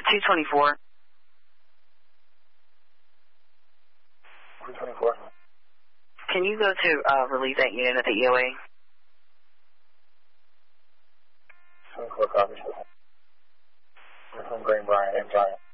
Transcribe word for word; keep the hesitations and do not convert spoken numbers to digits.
two twenty-four. two twenty-four. Can you go to uh, relieve that unit at the E O A? twenty-four copies. From Greenbrier, M Giant.